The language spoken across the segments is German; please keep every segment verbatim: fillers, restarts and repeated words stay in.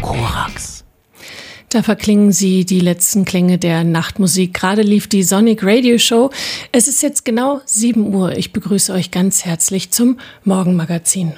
Korax. Da verklingen sie die letzten Klänge der Nachtmusik. Gerade lief die Sonic Radio Show. Es ist jetzt genau sieben Uhr. Ich begrüße euch ganz herzlich zum Morgenmagazin.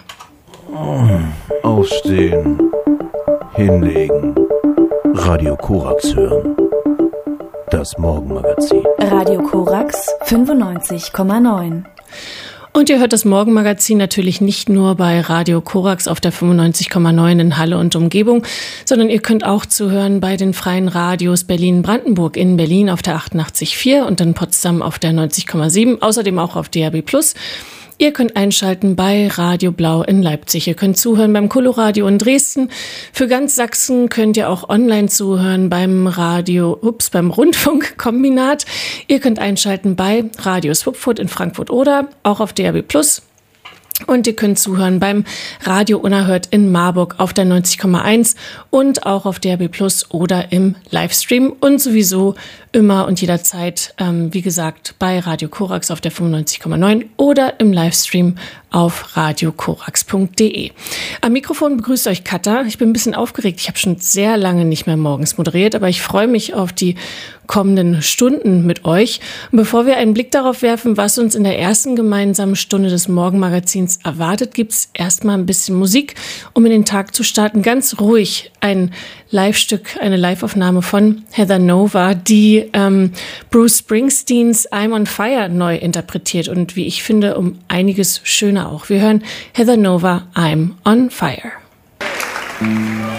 Aufstehen, hinlegen, Radio Korax hören. Das Morgenmagazin. Radio Korax fünfundneunzig Komma neun. Und ihr hört das Morgenmagazin natürlich nicht nur bei Radio Korax auf der fünfundneunzig Komma neun in Halle und Umgebung, sondern ihr könnt auch zuhören bei den freien Radios Berlin-Brandenburg, in Berlin auf der achtundachtzig Komma vier und in Potsdam auf der neunzig Komma sieben, außerdem auch auf D A B plus. Ihr könnt einschalten bei Radio Blau in Leipzig. Ihr könnt zuhören beim Coloradio in Dresden. Für ganz Sachsen könnt ihr auch online zuhören beim Radio, ups, beim Rundfunkkombinat. Ihr könnt einschalten bei Radio Swupfurt in Frankfurt oder auch auf D A B plus. Und ihr könnt zuhören beim Radio Unerhört in Marburg auf der neunzig Komma eins und auch auf D A B plus oder im Livestream und sowieso immer und jederzeit, ähm, wie gesagt, bei Radio Korax auf der fünfundneunzig Komma neun oder im Livestream auf radio korax punkt de. Am Mikrofon begrüßt euch Katha. Ich bin ein bisschen aufgeregt. Ich habe schon sehr lange nicht mehr morgens moderiert, aber ich freue mich auf die kommenden Stunden mit euch. Und bevor wir einen Blick darauf werfen, was uns in der ersten gemeinsamen Stunde des Morgenmagazins erwartet, gibt es erstmal ein bisschen Musik, um in den Tag zu starten. Ganz ruhig ein Live-Stück, eine Live-Aufnahme von Heather Nova, die ähm, Bruce Springsteens I'm on Fire neu interpretiert und wie ich finde, um einiges schöner auch. Wir hören Heather Nova, I'm on Fire.